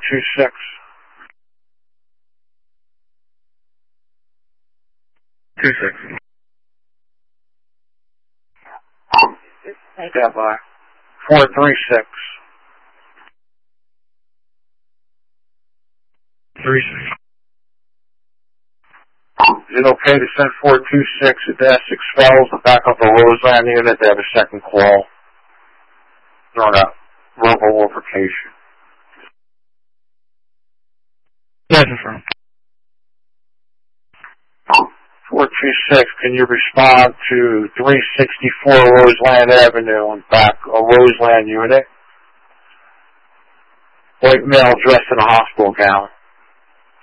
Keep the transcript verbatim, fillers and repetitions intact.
two six. Two six. Stand by. Four three six. Three six. Is it okay to send four two six at the Essex Fells to back up the Roseland unit? They have a second call. They're on a verbal altercation. Yes, affirm. four two six, can you respond to three sixty-four Roseland Avenue and back a Roseland unit? White male dressed in a hospital gown.